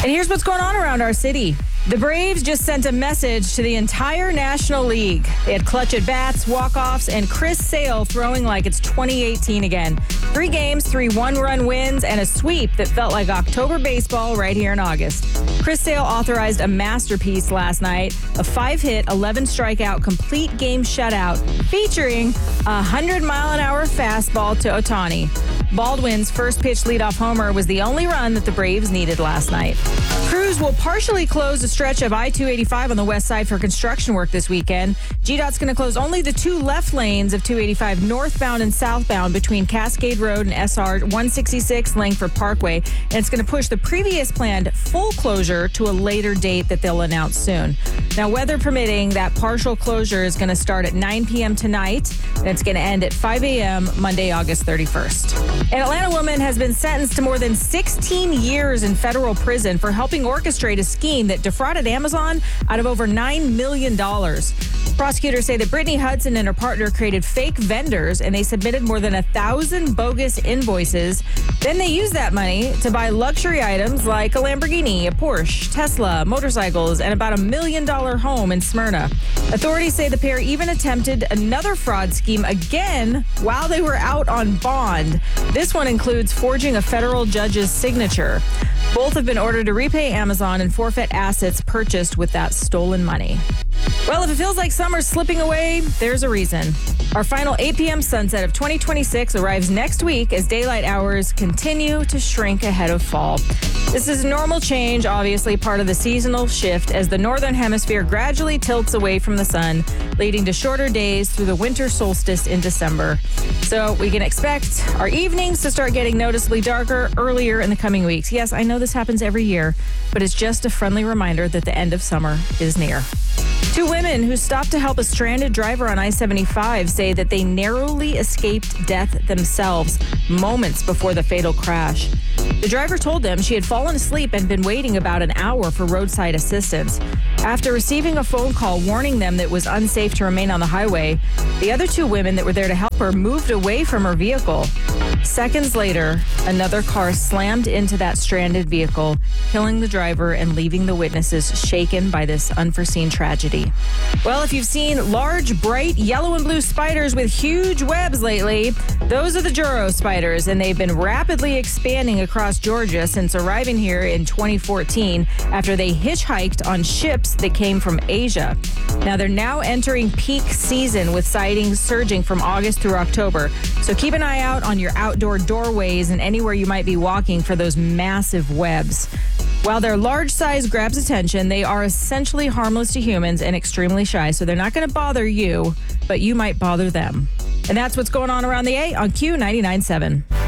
And here's what's going on around our city. The Braves just sent a message to the entire National League. They had clutch at bats, walk-offs, and Chris Sale throwing like it's 2018 again. 3 games, 3 one-run wins, and a sweep that felt like October baseball right here in August. Chris Sale authorized a masterpiece last night, a 5-hit, 11-strikeout, complete game shutout featuring a 100-mile-an-hour fastball to Ohtani. Baldwin's first-pitch leadoff homer was the only run that the Braves needed last night. Crews will partially close a stretch of I-285 on the west side for construction work this weekend. GDOT's going to close only the 2 left lanes of 285 northbound and southbound between Cascade Road and SR 166 Langford Parkway. And it's going to push the previous planned full closure to a later date that they'll announce soon. Now, weather permitting, that partial closure is going to start at 9 p.m. tonight, and it's going to end at 5 a.m. Monday, August 31st. An Atlanta woman has been sentenced to more than 16 years in federal prison for helping orchestrate a scheme that defrauded Amazon out of over $9 million. Prosecutors say that Brittany Hudson and her partner created fake vendors, and they submitted more than 1,000 bogus invoices. Then they used that money to buy luxury items like a Lamborghini, a Porsche, Tesla, motorcycles, and about $1 million home in Smyrna. Authorities say the pair even attempted another fraud scheme again while they were out on bond. This one includes forging a federal judge's signature. Both have been ordered to repay Amazon and forfeit assets purchased with that stolen money. Well, if it feels like summer's slipping away, there's a reason. Our final 8 p.m. sunset of 2026 arrives next week as daylight hours continue to shrink ahead of fall. This is normal change, obviously part of the seasonal shift as the northern hemisphere gradually tilts away from the sun, leading to shorter days through the winter solstice in December. So we can expect our evenings to start getting noticeably darker earlier in the coming weeks. Yes, I know this happens every year, but it's just a friendly reminder that the end of summer is near. 2 women who stopped to help a stranded driver on I-75 say that they narrowly escaped death themselves moments before the fatal crash. The driver told them she had fallen asleep and been waiting about an hour for roadside assistance. After receiving a phone call warning them that it was unsafe to remain on the highway, the other 2 women that were there to help her moved away from her vehicle. Seconds later, another car slammed into that stranded vehicle, killing the driver and leaving the witnesses shaken by this unforeseen tragedy. Well, if you've seen large, bright yellow and blue spiders with huge webs lately, those are the Juro spiders, and they've been rapidly expanding across Georgia since arriving here in 2014 after they hitchhiked on ships that came from Asia. Now, they're now entering peak season with sightings surging from August through October. So keep an eye out on your outdoor doorways and anywhere you might be walking for those massive webs. While their large size grabs attention, they are essentially harmless to humans and extremely shy, so they're not going to bother you, but you might bother them. And that's what's going on around the A on Q99.7.